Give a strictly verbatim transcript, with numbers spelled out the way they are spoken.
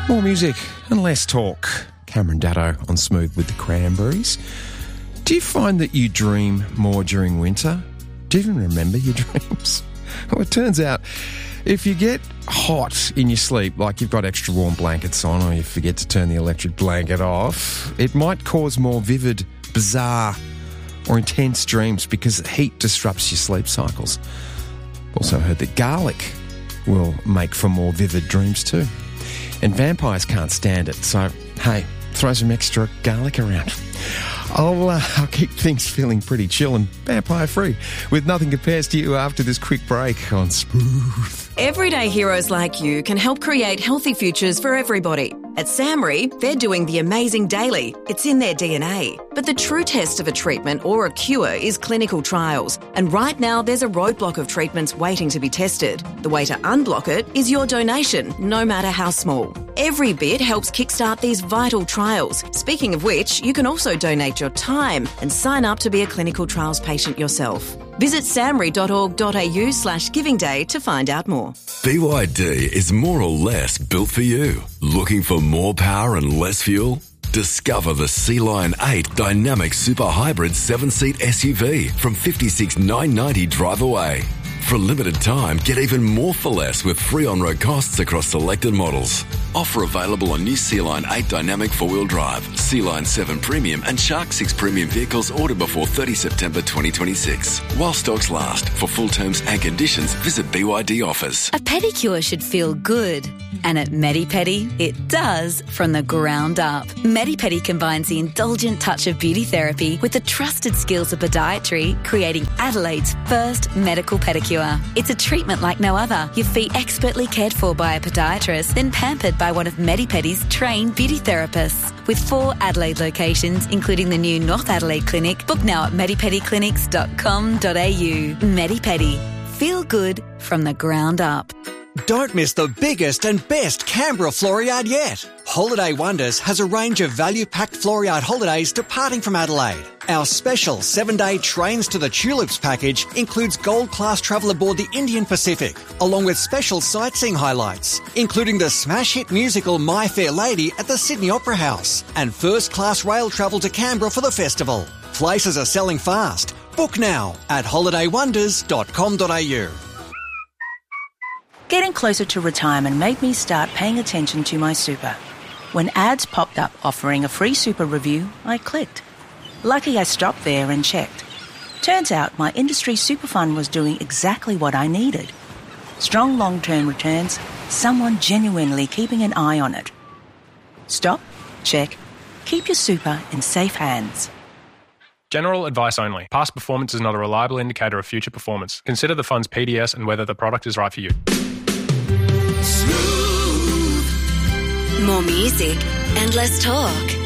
More music and less talk. Cameron Daddo on Smooth with the Cranberries. Do you find that you dream more during winter? Do you even remember your dreams? Well, it turns out if you get hot in your sleep, like you've got extra warm blankets on or you forget to turn the electric blanket off, it might cause more vivid, bizarre or intense dreams because the heat disrupts your sleep cycles. Also heard that garlic will make for more vivid dreams too. And vampires can't stand it, so, hey, throw some extra garlic around. I'll, uh, I'll keep things feeling pretty chill and vampire-free with Nothing Compares to You after this quick break on Smooth. Everyday heroes like you can help create healthy futures for everybody. At SAHMRI, they're doing the amazing daily. It's in their D N A. But the true test of a treatment or a cure is clinical trials. And right now, there's a roadblock of treatments waiting to be tested. The way to unblock it is your donation, no matter how small. Every bit helps kickstart these vital trials. Speaking of which, you can also donate your time and sign up to be a clinical trials patient yourself. Visit samri.org.au slash giving day to find out more. B Y D is more or less built for you. Looking for more power and less fuel? Discover the Sea Lion eight Dynamic Super Hybrid seven-seat S U V from fifty-six thousand nine hundred ninety dollars drive away. For a limited time, get even more for less with free on-road costs across selected models. Offer available on new Sea Lion eight Dynamic four-wheel drive, Sea Lion seven Premium and Shark six Premium vehicles ordered before thirtieth September twenty twenty-six. While stocks last. For full terms and conditions, visit B Y D offers. A pedicure should feel good. And at Medi-Pedi, it does from the ground up. Medi-Pedi combines the indulgent touch of beauty therapy with the trusted skills of podiatry, creating Adelaide's first medical pedicure. It's a treatment like no other. Your feet expertly cared for by a podiatrist, then pampered by one of Medi-Pedi's trained beauty therapists. With four Adelaide locations, including the new North Adelaide Clinic, book now at medipedi clinics dot com dot a u. Medi-Pedi. Feel good from the ground up. Don't miss the biggest and best Canberra Floriade yet. Holiday Wonders has a range of value-packed Floriade holidays departing from Adelaide. Our special seven-day Trains to the Tulips package includes gold-class travel aboard the Indian Pacific, along with special sightseeing highlights, including the smash hit musical My Fair Lady at the Sydney Opera House, and first-class rail travel to Canberra for the festival. Places are selling fast. Book now at holiday wonders dot com dot a u. Getting closer to retirement made me start paying attention to my super. When ads popped up offering a free super review, I clicked. Lucky I stopped there and checked. Turns out my industry super fund was doing exactly what I needed. Strong long-term returns, someone genuinely keeping an eye on it. Stop, check, keep your super in safe hands. General advice only. Past performance is not a reliable indicator of future performance. Consider the fund's P D S and whether the product is right for you. More music and less talk.